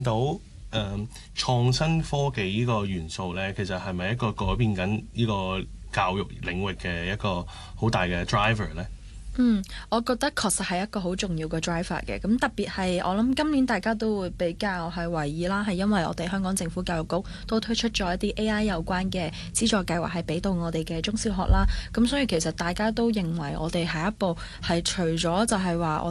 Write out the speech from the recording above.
到創新科技呢個元素呢，其實係咪一個改變緊呢個教育領域嘅一個好大嘅 driver 呢？ 我覺得確實係一個好重要嘅 driver 嘅，咁特別係我諗今年大家都會比較係為意啦，係因為我哋香港政府教育局都推出咗一啲 AI 有關嘅資助計劃，係俾到我哋嘅中小學啦。咁所以其實大家都認為我哋下一步係除咗就係話我